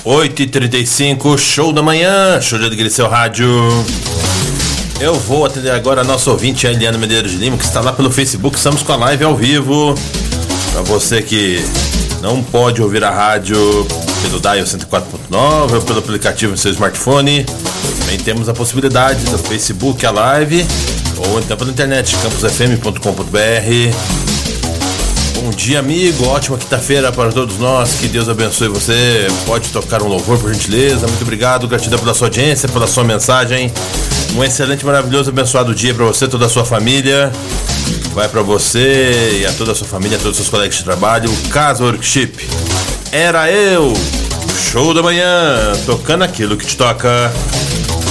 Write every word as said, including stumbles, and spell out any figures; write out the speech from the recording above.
oito e trinta e cinco, show da manhã, show de alegria, seu rádio. Eu vou atender agora a nossa ouvinte, a Eliana Medeiros de Lima, que está lá pelo Facebook. Estamos com a live ao vivo. Para você que não pode ouvir a rádio pelo Dial cento e quatro ponto nove ou pelo aplicativo no seu smartphone, também temos a possibilidade do Facebook, a live, ou então pela internet, campus f m ponto com ponto b r. Bom dia, amigo, ótima quinta-feira para todos nós, que Deus abençoe você. Pode tocar um louvor, por gentileza. Muito obrigado, gratidão pela sua audiência, pela sua mensagem. Um excelente, maravilhoso, abençoado dia para você, toda a sua família. Vai para você e a toda a sua família, a todos os seus colegas de trabalho. Casa Workshop, Era Eu, show da manhã, tocando aquilo que te toca.